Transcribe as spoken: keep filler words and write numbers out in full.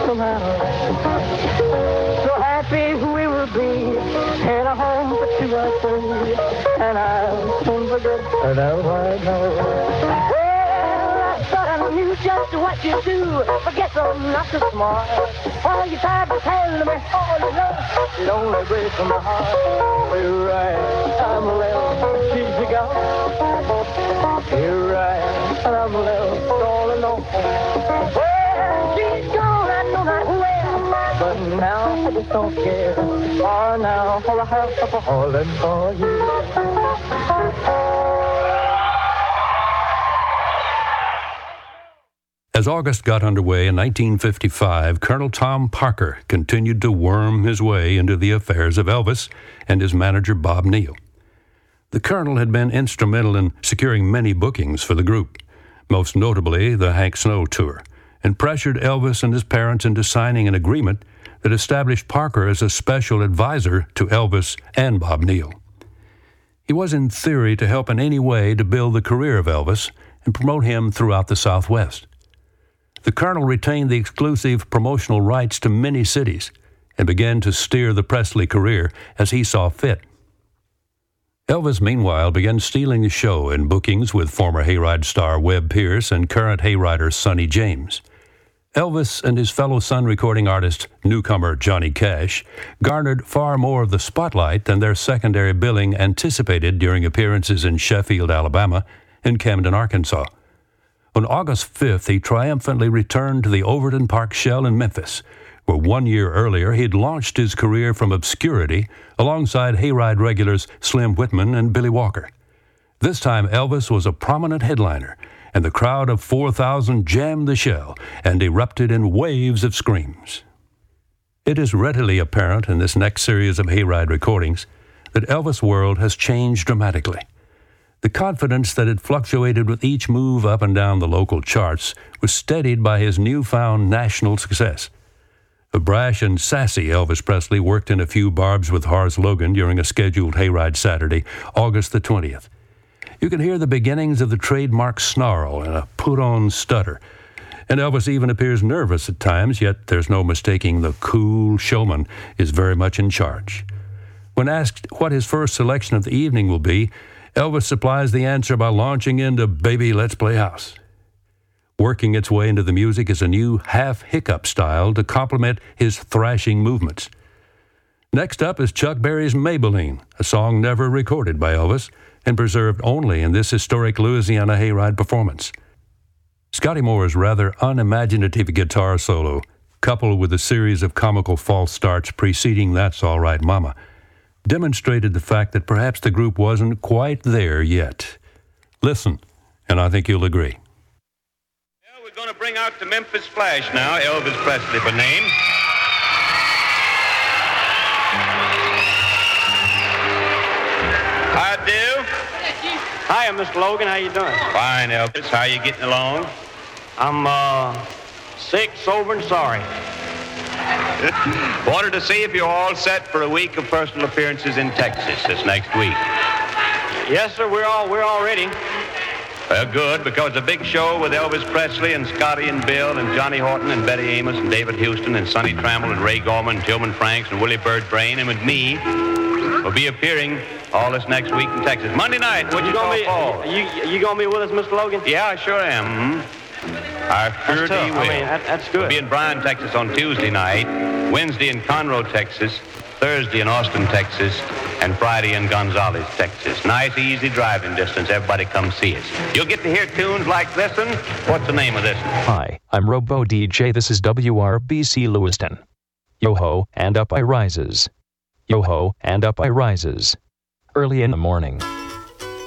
no matter. So happy we will be in a home for two or three, and I'll soon forget that I know. Well, I thought I knew just what you do, but guess I'm not so smart. All you tried to tell me all you know, it only breaks my heart. You're right, I'm left, she's gone. You're right, I'm left all alone. Well, she's gone, I know not where, but now I just don't care. Oh, now all I have is falling for you. As August got underway in nineteen fifty-five, Colonel Tom Parker continued to worm his way into the affairs of Elvis and his manager Bob Neal. The Colonel had been instrumental in securing many bookings for the group, most notably the Hank Snow Tour, and pressured Elvis and his parents into signing an agreement that established Parker as a special advisor to Elvis and Bob Neal. He was in theory to help in any way to build the career of Elvis and promote him throughout the Southwest. The Colonel retained the exclusive promotional rights to many cities and began to steer the Presley career as he saw fit. Elvis, meanwhile, began stealing the show in bookings with former Hayride star Webb Pierce and current Hayrider Sonny James. Elvis and his fellow Sun recording artist, newcomer Johnny Cash, garnered far more of the spotlight than their secondary billing anticipated during appearances in Sheffield, Alabama, and Camden, Arkansas. On August fifth, he triumphantly returned to the Overton Park Shell in Memphis, where one year earlier he'd launched his career from obscurity alongside Hayride regulars Slim Whitman and Billy Walker. This time, Elvis was a prominent headliner, and the crowd of four thousand jammed the Shell and erupted in waves of screams. It is readily apparent in this next series of Hayride recordings that Elvis' world has changed dramatically. The confidence that had fluctuated with each move up and down the local charts was steadied by his newfound national success. The brash and sassy Elvis Presley worked in a few barbs with Horace Logan during a scheduled Hayride Saturday, August the twentieth. You can hear the beginnings of the trademark snarl and a put-on stutter, and Elvis even appears nervous at times, yet there's no mistaking the cool showman is very much in charge. When asked what his first selection of the evening will be, Elvis supplies the answer by launching into Baby Let's Play House. Working its way into the music is a new half-hiccup style to complement his thrashing movements. Next up is Chuck Berry's Maybelline, a song never recorded by Elvis and preserved only in this historic Louisiana Hayride performance. Scotty Moore's rather unimaginative guitar solo, coupled with a series of comical false starts preceding That's All Right Mama, demonstrated the fact that perhaps the group wasn't quite there yet. Listen, and I think you'll agree. Well, we're going to bring out the Memphis Flash now, Elvis Presley by name. How do? Hi, Mister Logan. How you doing? Fine, Elvis. How you getting along? I'm uh, sick, sober, and sorry. Wanted to see if you're all set for a week of personal appearances in Texas this next week. Yes, sir. We're all we're all ready. Well, good, because a big show with Elvis Presley and Scotty and Bill and Johnny Horton and Betty Amos and David Houston and Sonny Trammell and Ray Gorman and Tillman Franks and Willie Bird Brain and with me will be appearing all this next week in Texas. Monday night, what you gonna be? Fall. You you gonna be with us, Mister Logan? Yeah, I sure am. Mm-hmm. I sure that's will. I mean, that, that's good. We'll be in Bryan, Texas on Tuesday night, Wednesday in Conroe, Texas, Thursday in Austin, Texas, and Friday in Gonzales, Texas. Nice, easy driving distance. Everybody come see us. You'll get to hear tunes like this one. What's the name of this one? Hi, I'm Robo D J. This is W R B C Lewiston. Yo-ho, and up I rises. Yo-ho, and up I rises. Early in the morning.